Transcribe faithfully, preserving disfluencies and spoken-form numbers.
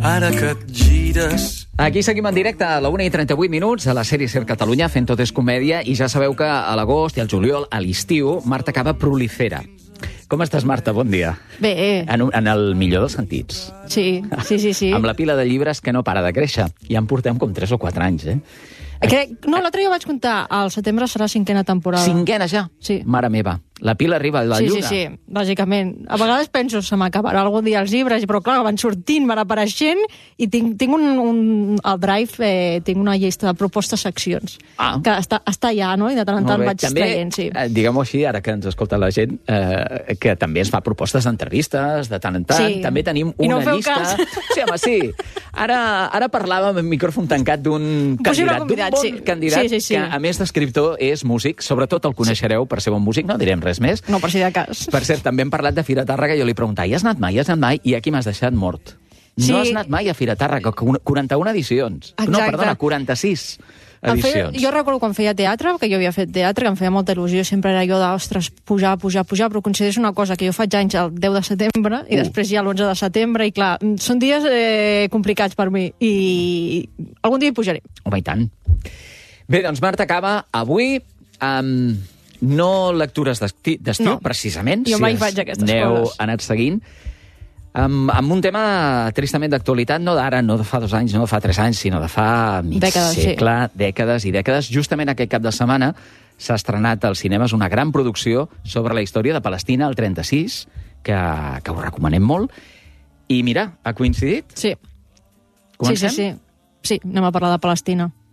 ara que et gires... Aquí seguim en directe a la una i trenta-vuit minuts a la sèrie Ser Catalunya, fent Tot és comèdia, i ja sabeu que a l'agost i al juliol, a l'estiu, Marta Caba prolifera. Com estàs, Marta? Bon dia. Bé. En, un, en el millor dels sentits. Sí, sí, sí, sí. Amb la pila de llibres que no para de créixer. Ja en portem com tres o quatre anys, eh? Crec, no, l'altre dia vaig comptar, al setembre serà cinquena temporada. Cinquena ja? Sí. Mare meva. La pila arriba a la sí, lluna. Sí, sí, bàsicament. A vegades penso, se m'acabarà algun dia els llibres, però clar, van sortint, van apareixent, i tinc, tinc un, un... Al Drive eh, tinc una llista de propostes seccions. Ah. Que està, està allà, no? I de tant en tant vaig també, traient, sí. Eh, diguem-ho així, ara que ens escolta la gent, eh, que també ens fa propostes d'entrevistes, de tant en tant. Sí. També tenim I una no feu llista... cas. Sí, home, sí. Ara, ara parlàvem amb micròfon tancat d'un candidat, d'un bon sí. candidat, sí, sí, sí. que a més d'escriptor és músic, sobretot el coneixereu per ser bon músic, no direm res més. No, per si de cas. Per cert, també hem parlat de Fira Tàrrega, jo li preguntava, hi has anat mai, hi has anat mai? I aquí m'has deixat mort. Sí. No has anat mai a Fira Tàrrega, quaranta-una edicions. Exacte. No, perdona, quaranta-sis edicions. Feia, jo recordo quan feia teatre, que jo havia fet teatre, que em feia molta il·lusió, sempre era jo d'ostres, pujar, pujar, pujar, però consideres una cosa, que jo faig anys el deu de setembre, i uh. després ja l'onze de setembre, i clar, són dies eh, complicats per mi, i algun dia hi pujaré. Home, i tant. Bé, doncs Marta Caba, avui... Um, no lectures d'estiu, no. precisament, jo si mai faig aquestes aneu coses. anat seguint, amb, amb un tema tristament d'actualitat, no d'ara, no de fa dos anys, no de fa tres anys, sinó de fa mig dècades, segle, sí. dècades i dècades. Justament aquest cap de setmana s'ha estrenat als cinemes una gran producció sobre la història de Palestina, el trenta-sis, que, que us recomanem molt. I mira, ha coincidit? Sí. Comencem? Sí, sí, sí. Sí, anem a parlar de Palestina.